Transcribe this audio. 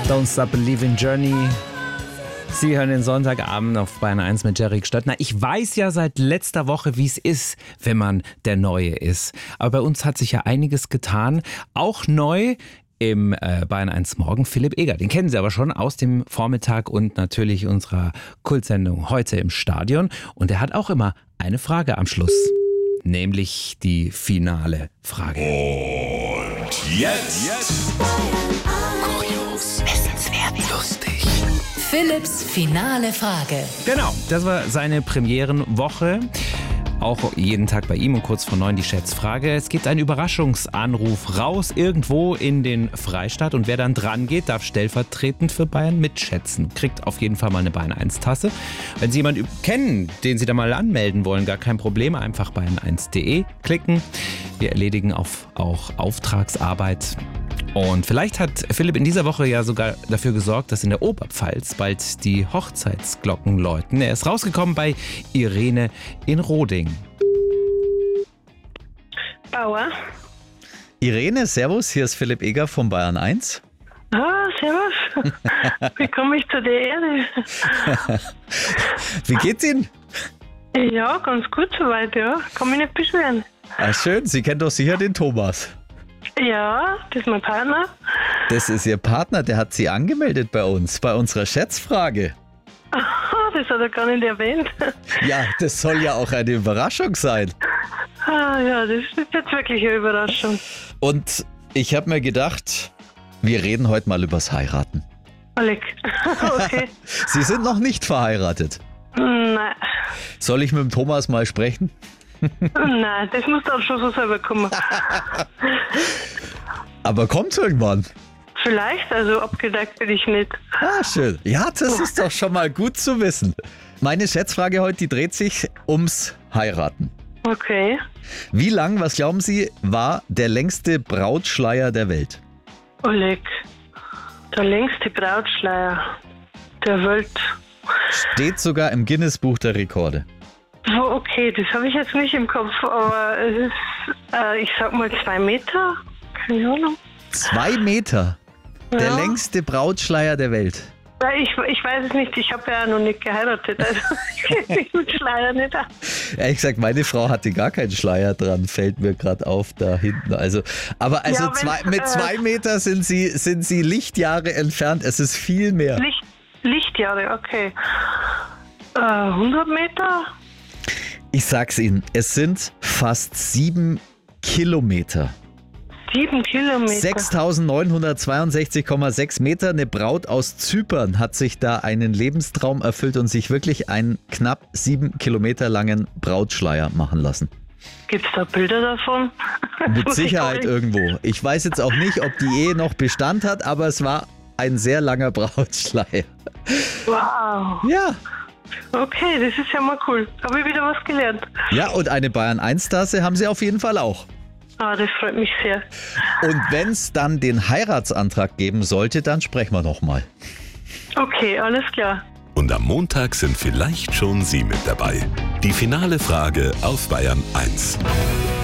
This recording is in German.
Don't Stop Believing Journey. Sie hören den Sonntagabend auf Bayern 1 mit Jerry Stöttner. Ich weiß ja seit letzter Woche, wie es ist, wenn man der Neue ist. Aber bei uns hat sich ja einiges getan. Auch neu im Bayern 1 Morgen Philipp Eger. Den kennen Sie aber schon aus dem Vormittag und natürlich unserer Kultsendung Heute im Stadion. Und er hat auch immer eine Frage am Schluss. Nämlich die finale Frage. Und jetzt. Kurios, wissenswert, lustig. Philipps finale Frage. Genau, das war seine Premierenwoche. Auch jeden Tag bei ihm und kurz vor 9 die Schätzfrage. Es gibt einen Überraschungsanruf raus irgendwo in den Freistaat und wer dann dran geht, darf stellvertretend für Bayern mitschätzen. Kriegt auf jeden Fall mal eine Bayern 1 Tasse. Wenn Sie jemanden kennen, den Sie da mal anmelden wollen, gar kein Problem, einfach bayern1.de klicken. Wir erledigen auch Auftragsarbeit. Und vielleicht hat Philipp in dieser Woche ja sogar dafür gesorgt, dass in der Oberpfalz bald die Hochzeitsglocken läuten. Er ist rausgekommen bei Irene in Roding. Bauer. Irene, servus, hier ist Philipp Eger von Bayern 1. Ah, servus. Wie komme ich zu der Erde? Wie geht's Ihnen? Ja, ganz gut soweit, ja. Kann mich nicht beschweren. Ah, schön, Sie kennen doch sicher den Thomas. Ja, das ist mein Partner. Das ist Ihr Partner, der hat Sie angemeldet bei uns, bei unserer Schätzfrage. Aha, das hat er gar nicht erwähnt. Ja, das soll ja auch eine Überraschung sein. Ah, ja, das ist jetzt wirklich eine Überraschung. Und ich habe mir gedacht, wir reden heute mal übers Heiraten. Oleg. Okay. Sie sind noch nicht verheiratet. Nein. Soll ich mit dem Thomas mal sprechen? Nein, das muss dann schon so selber kommen. Aber kommt irgendwann. Vielleicht, also abgedeckt bin ich nicht. Ah, schön. Ja, das ist doch schon mal gut zu wissen. Meine Schätzfrage heute, die dreht sich ums Heiraten. Okay. Wie lang, was glauben Sie, war der längste Brautschleier der Welt? Oleg, der längste Brautschleier der Welt. Steht sogar im Guinness-Buch der Rekorde. So, okay, das habe ich jetzt nicht im Kopf, aber es ist, ich sag mal 2 Meter. Keine Ahnung. 2 Meter? Der Ja. längste Brautschleier der Welt. Ja, ich weiß es nicht, ich habe ja noch nicht geheiratet, also ich kenne mich mit Schleier nicht aus. Ehrlich gesagt, meine Frau hatte gar keinen Schleier dran, fällt mir gerade auf da hinten. Also, aber also Ja, mit 2 Meter sind sie Lichtjahre entfernt. Es ist viel mehr. Lichtjahre, okay. 100 Meter? Ich sag's Ihnen, es sind fast 7 Kilometer. 7 Kilometer. 6.962,6 Meter. Eine Braut aus Zypern hat sich da einen Lebenstraum erfüllt und sich wirklich einen knapp 7 Kilometer langen Brautschleier machen lassen. Gibt es da Bilder davon? Mit Sicherheit irgendwo. Ich weiß jetzt auch nicht, ob die Ehe noch Bestand hat, aber es war ein sehr langer Brautschleier. Wow. Ja. Okay, das ist ja mal cool. Habe ich wieder was gelernt. Ja, und eine Bayern 1 Tasse haben sie auf jeden Fall auch. Ah, das freut mich sehr. Und wenn es dann den Heiratsantrag geben sollte, dann sprechen wir nochmal. Okay, alles klar. Und am Montag sind vielleicht schon Sie mit dabei. Die finale Frage auf Bayern 1.